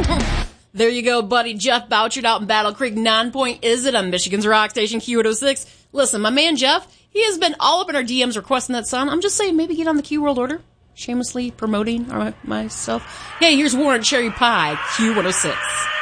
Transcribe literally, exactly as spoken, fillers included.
There you go, buddy. Jeff Bouchard out in Battle Creek. Non-point is it on Michigan's Rock Station Q one oh six. Listen, my man Jeff, he has been all up in our D Ms requesting that song. I'm just saying, maybe get on the Q World Order. Shamelessly promoting our, myself. Hey, here's Warren Cherry Pie, Q one oh six.